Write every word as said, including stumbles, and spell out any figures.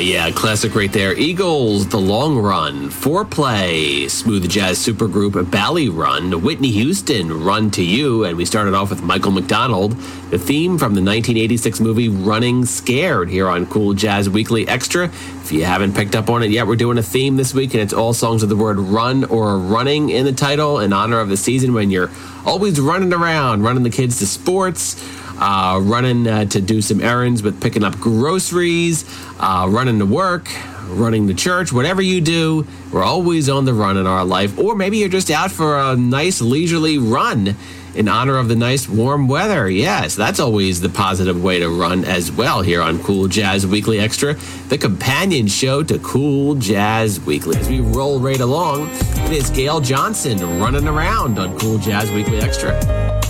yeah, classic right there. Eagles, The Long Run, Foreplay, smooth jazz supergroup Bally Run, Whitney Houston, Run to You, and we started off with Michael McDonald, the theme from the nineteen eighty-six movie Running Scared here on Cool Jazz Weekly Extra. If you haven't picked up on it yet, we're doing a theme this week, and it's all songs with the word run or running in the title in honor of the season when you're always running around, running the kids to sports, Uh, running uh, to do some errands with picking up groceries, uh, running to work, running to church, whatever you do, we're always on the run in our life. Or maybe you're just out for a nice leisurely run in honor of the nice warm weather. Yes, that's always the positive way to run as well here on Cool Jazz Weekly Extra, the companion show to Cool Jazz Weekly. As we roll right along, it is Gail Johnson running around on Cool Jazz Weekly Extra.